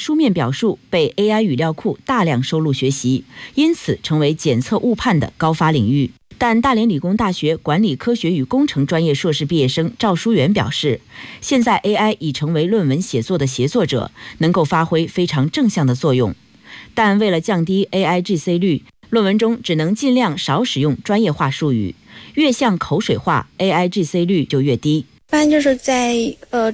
书面表述被 AI 语料库大量收录学习，因此成为检测误判的高发领域。但大连理工大学管理科学与工程专业硕士毕业生赵书元表示，现在 AI 已成为论文写作的协作者，能够发挥非常正向的作用。但为了降低 AI GC 率，论文中只能尽量少使用专业化术语，越像口水话 ，AI GC 率就越低。 一般就是在